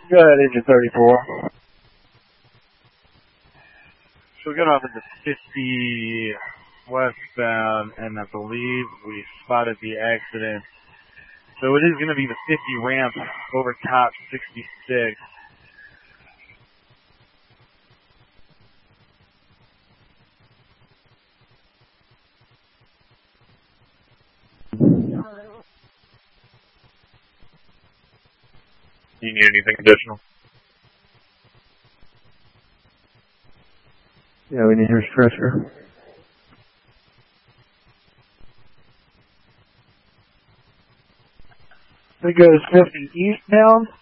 Go ahead, engine 34. So we got off at the 50 westbound, and I believe we spotted the accident. So it is going to be the 50 ramp over top 66. Do you need anything additional? Yeah, we need your stretcher. It goes 50 eastbound.